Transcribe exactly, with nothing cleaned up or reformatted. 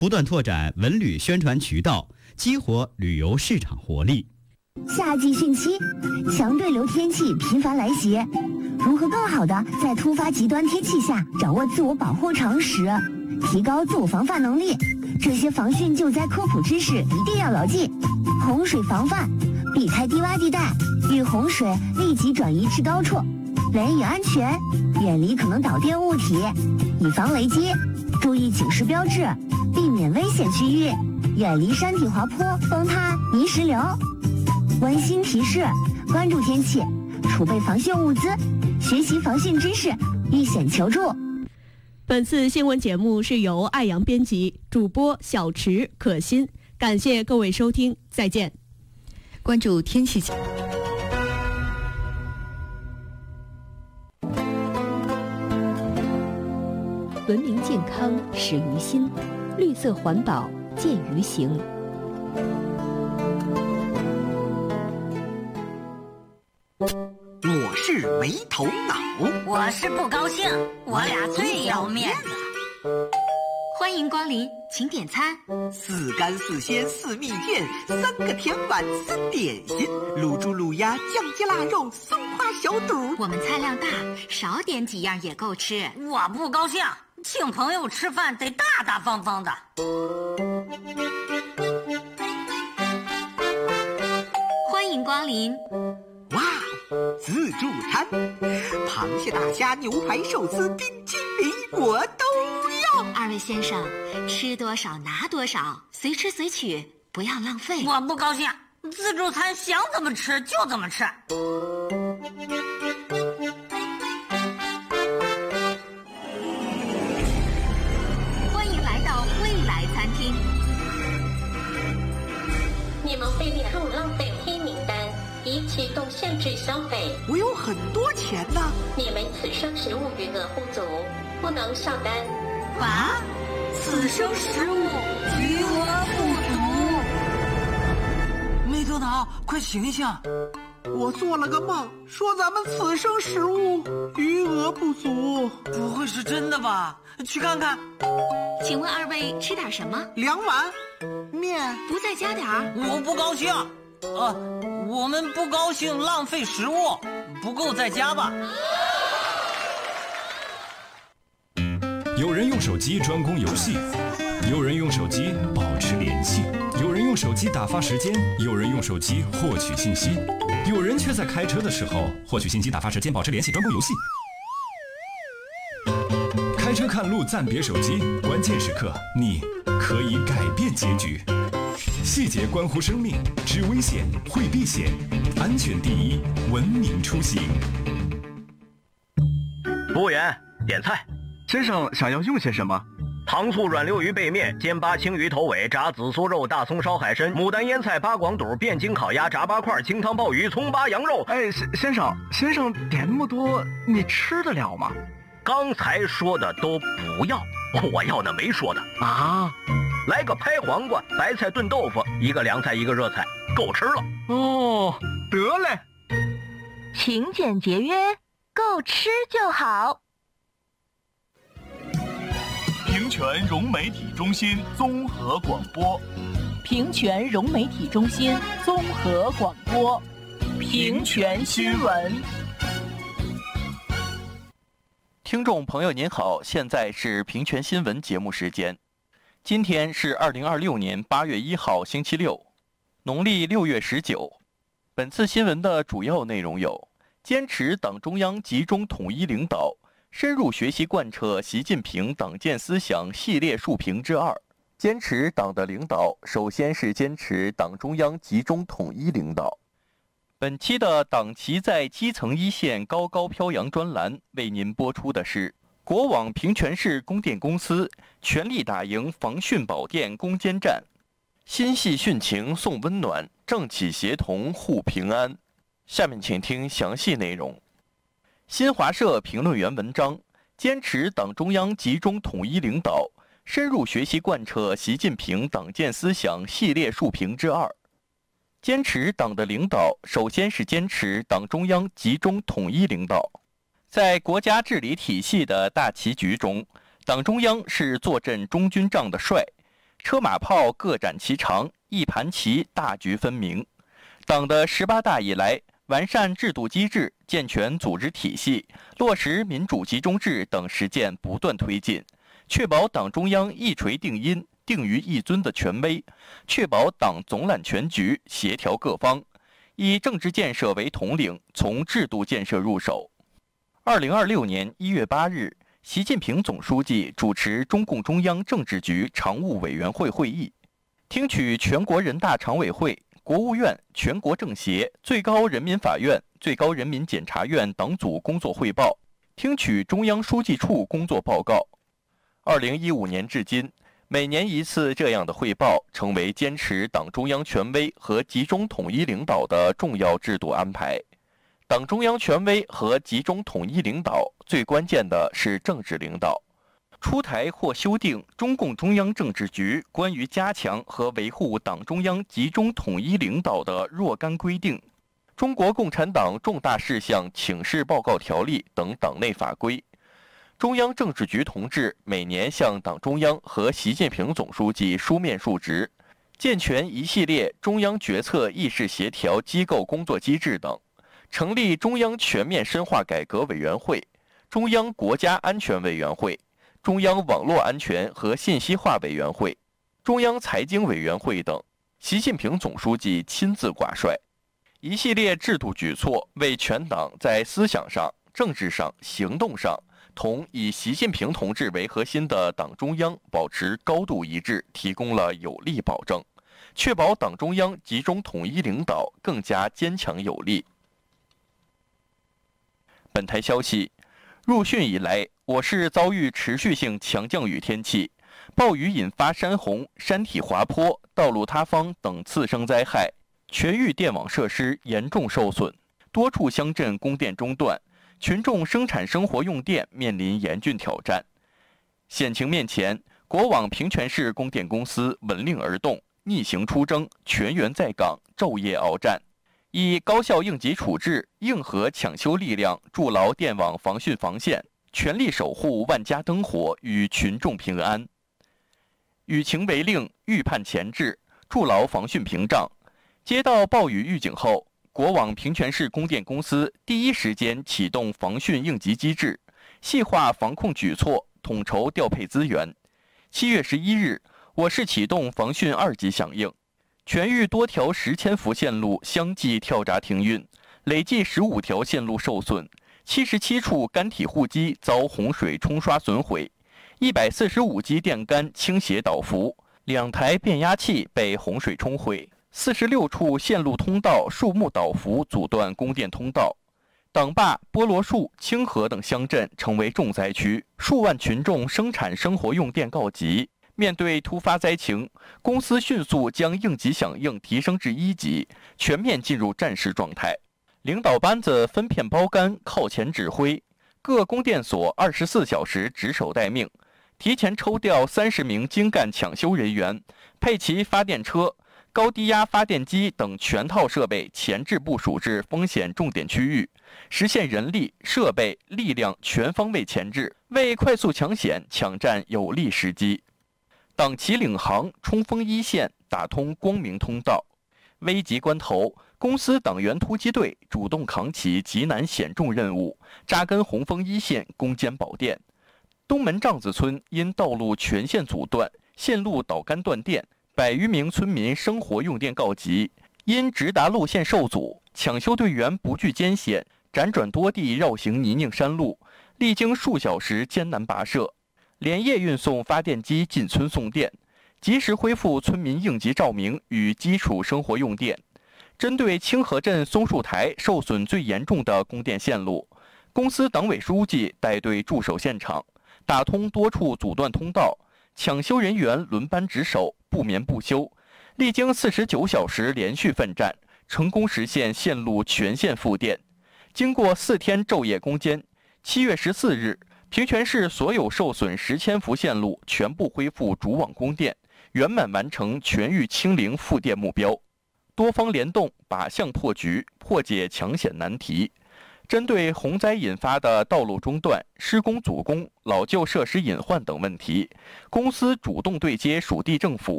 不断拓展文旅宣传渠道，激活旅游市场活力。 夏季汛期，强对流天气频繁来袭，如何更好的在突发极端天气下掌握自我保护常识，提高自我防范能力？这些防汛救灾科普知识一定要牢记。洪水防范，避开低洼地带，遇洪水立即转移至高处，雷雨安全，远离可能导电物体，以防雷击，注意警示标志，避免危险区域，远离山体滑坡、崩塌、泥石流。温馨提示：关注天气，储备防汛物资，学习防汛知识，遇险求助。 本次新闻节目是由爱阳编辑，主播小池、可心，感谢各位收听，再见。 关注天气。文明健康始于心，绿色环保见于行。 我是没头脑， 我是不高兴，我俩最要面子。 欢迎光临，请点餐。 四干四鲜四蜜饯，三个甜碗三点心，卤猪卤鸭酱鸡腊肉松花小肚。 我们菜量大，少点几样也够吃。 我不高兴，请朋友吃饭得大大方方的。 欢迎光临。 哇，自助餐，螃蟹、大虾、牛排、寿司、冰淇淋，我都要。 二位先生，吃多少拿多少，随吃随取，不要浪费。 我不高兴，自助餐想怎么吃就怎么吃。 欢迎来到未来餐厅。 你们被列入浪费黑名单，已启动限制消费。 我有很多钱呢。 你们此生食物余额不足，不能上单。 啊？此生食物余额不足。 没头脑，快醒醒！ 我做了个梦，说咱们此生食物余额不足。 不会是真的吧？去看看。 请问二位吃点什么？ 两碗面。 不再加点儿？ 我不高兴。呃，我们不高兴浪费食物，不够再加吧。 有人用手机专攻游戏，有人用手机保持联系，有人用手机打发时间，有人用手机获取信息，有人却在开车的时候获取信息、打发时间、保持联系、专攻游戏。开车看路暂别手机，关键时刻你可以改变结局。细节关乎生命，知危险会避险，安全第一，文明出行。 服务员，点菜。 先生想要用些什么？ 糖醋软溜鱼背面、煎八青鱼头尾、炸紫苏肉、大葱烧海参、牡丹腌菜、八广肚、汴京烤鸭、炸八块、清汤鲍鱼、葱八羊肉。 哎，先生，先生点那么多，你吃得了吗？ 刚才说的都不要，我要的没说的啊。 来个拍黄瓜、白菜炖豆腐，一个凉菜一个热菜，够吃了。 哦，得嘞。 勤俭节约，够吃就好。 平泉融媒体中心综合广播， 平泉融媒体中心综合广播，平泉新闻。 听众朋友您好，现在是平泉新闻节目时间。今天是二零二六年八月一号星期六，农历六月十九。本次新闻的主要内容有：坚持党中央集中统一领导，深入学习贯彻习近平党建思想系列述评之二。坚持党的领导，首先是坚持党中央集中统一领导。本期的党旗在基层一线高高飘扬专栏为您播出的是国网平泉市供电公司全力打赢防汛保电攻坚战，心系汛情送温暖，政企协同护平安。下面请听详细内容。新华社评论员文章：坚持党中央集中统一领导，深入学习贯彻习近平党建思想系列述评之二。坚持党的领导，首先是坚持党中央集中统一领导。在国家治理体系的大棋局中，党中央是坐镇中军帐的帅， 车马炮各展其长，一盘棋大局分明。党的十八大以来，完善制度机制，健全组织体系，落实民主集中制等实践不断推进，确保党中央一锤定音、定于一尊的权威，确保党总揽全局、协调各方，以政治建设为统领，从制度建设入手。二零二六年一月八日，习近平总书记主持中共中央政治局常务委员会会议，听取全国人大常委会、国务院、全国政协、最高人民法院、最高人民检察院党组工作汇报，听取中央书记处工作报告。二零一五年至今，每年一次这样的汇报，成为坚持党中央权威和集中统一领导的重要制度安排。党中央权威和集中统一领导，最关键的是政治领导。出台或修订中共中央政治局关于加强和维护党中央集中统一领导的若干规定、中国共产党重大事项请示报告条例等党内法规。中央政治局同志每年向党中央和习近平总书记书面述职，健全一系列中央决策议事协调机构工作机制等，成立中央全面深化改革委员会、中央国家安全委员会、中央网络安全和信息化委员会、中央财经委员会等，习近平总书记亲自挂帅。一系列制度举措为全党在思想上、政治上、行动上同以习近平同志为核心的党中央保持高度一致提供了有力保证，确保党中央集中统一领导更加坚强有力。本台消息，入汛以来，我市遭遇持续性强降雨天气，暴雨引发山洪、山体滑坡、道路塌方等次生灾害，全域电网设施严重受损，多处乡镇供电中断，群众生产生活用电面临严峻挑战。险情面前，国网平泉市供电公司闻令而动，逆行出征，全员在岗，昼夜鏖战，以高效应急处置、硬核抢修力量筑牢电网防汛防线，全力守护万家灯火与群众平安。雨情为令，预判前置，筑牢防汛屏障。接到暴雨预警后，国网平泉市供电公司第一时间启动防汛应急机制，细化防控举措，统筹调配资源。七月十一日，我市启动防汛二级响应，全域多条十千伏线路相继跳闸停运，累计十五条线路受损，七十七处干体户基遭洪水冲刷损毁，一百四十五基电杆倾斜倒伏，两台变压器被洪水冲毁。四十六处线路通道树木倒伏，阻断供电通道。党坝、菠萝树、清河等乡镇成为重灾区，数万群众生产生活用电告急。面对突发灾情，公司迅速将应急响应提升至一级，全面进入战时状态。领导班子分片包干，靠前指挥，各供电所二十四小时值守待命，提前抽调三十名精干抢修人员，配齐发电车、高低压发电机等全套设备前置部署至风险重点区域，实现人力、设备、力量全方位前置，为快速抢险抢占有利时机。党旗领航，冲锋一线，打通光明通道。危急关头，公司党员突击队主动扛起极难险重任务，扎根洪峰一线，攻坚保电。东门帐子村因道路全线阻断，线路导杆断电，百余名村民生活用电告急，因直达路线受阻，抢修队员不惧艰险，辗转多地绕行泥泞山路，历经数小时艰难跋涉，连夜运送发电机进村送电，及时恢复村民应急照明与基础生活用电。针对清河镇松树台受损最严重的供电线路，公司党委书记带队驻守现场，打通多处阻断通道，抢修人员轮班值守，不眠不休，历经四十九小时连续奋战，成功实现线路全线复电。经过四天昼夜攻坚，七月十四日，平泉市所有受损十千伏线路全部恢复主网供电，圆满完成全域清零复电目标。多方联动，靶向破局，破解抢险难题。 针对洪灾引发的道路中断、施工阻工、老旧设施隐患等问题，公司主动对接属地政府